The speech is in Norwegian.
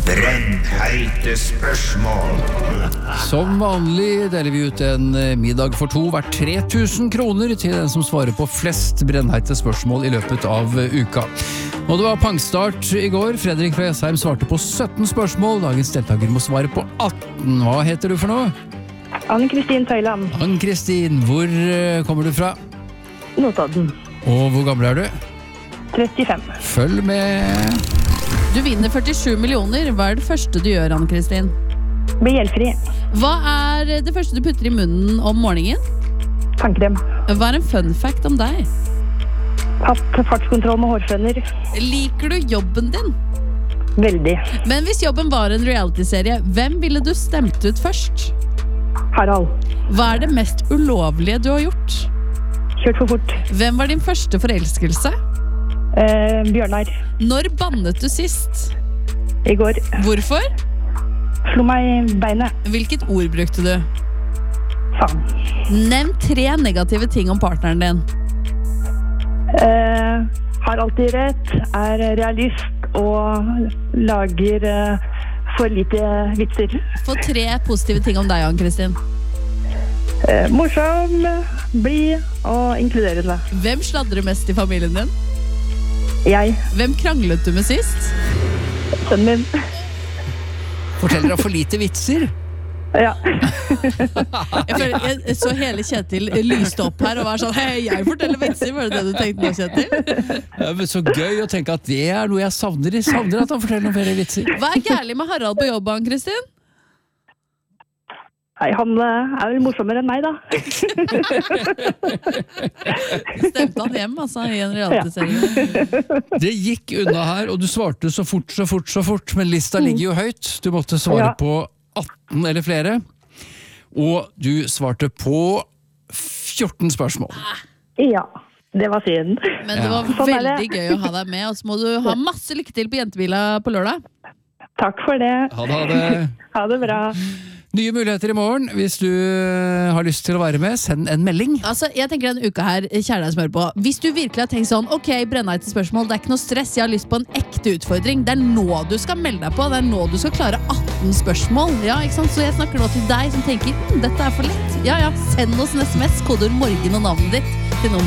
Brennheite spørsmål. Som vanlig deler vi ut en middag for to hvert 3000 kroner til den som svarer på flest brennheite spørsmål i løpet av uka. Og det var pangstart i går. Fredrik fra Jessheim svarte på 17 spørsmål. Dagens deltaker må svare på 18. Hva heter du for noe? Ann-Kristin Tøyland. Ann-Kristin, hvor kommer du fra? Notodden. Og hvor gammel er du? 35. Følg med. Du vinner 47 millioner. Hva er det første du gjør, Ann-Kristin? Blir gjeldfri. Hva er det første du putter i munnen om morgenen? Tannkrem. Hva er en fun fact om deg? Hatt fartskontroll med hårføner. Liker du jobben din? Veldig. Men hvis jobben var en reality-serie, hvem ville du stemt ut først? Harald. Hva er det mest ulovlige du har gjort? Kjørt for fort. Hvem var din første forelskelse? Bjørnar. Når bannet du sist? I går. Hvorfor? Slo meg i beinet. Hvilket ord brukte du? Faen. Nevn 3 negative ting om partneren din. Har alltid rett, er realist og lager for lite vitser. Få 3 positive ting om deg, Ann-Kristin. Morsom, blid og inkluderende. Hvem sladrer mest i familien din? Jeg. Hvem kranglet du med sist? Sønnen min. Forteller deg for lite vitser. Ja. Jeg så hele Kjetil lyste opp her og var sånn, hei, jeg forteller vitser, var det det du tenkte nå, Kjetil? Ja, men så gøy å tenke at det er noe jeg savner. Jeg savner at han forteller noen flere vitser. Hva er gærlig med Harald på jobb, Ann-Kristin? Nei, han er vel morsommere enn meg, da. Stemte han hjem, altså, i en reality-serie? Det gikk unna her, og du svarte så fort, men lista ligger jo høyt. Du måtte svare på 18 eller flere, og du svarte på 14 spørsmål. Ja, det var synd. Men det var veldig gøy å ha deg med, og så må du ha masse lykke til på Jentevila på lørdag. Takk for det. Ha det. Ha det bra. Nye muligheter i morgen. Hvis du har lyst til å være med, send en melding. Altså, jeg tenker denne uka her, kjære deg smør på. Hvis du virkelig har tenkt sånn, ok, brennheite spørsmål, det er ikke noe stress, jeg har lyst på en ekte utfordring. Det er nå du skal melde deg på, det er nå du skal klare 18 spørsmål. Ja, ikke sant? Så jeg snakker nå til deg som tenker, dette er for lett. Ja, send oss en SMS, kodeord morgen og navnet ditt.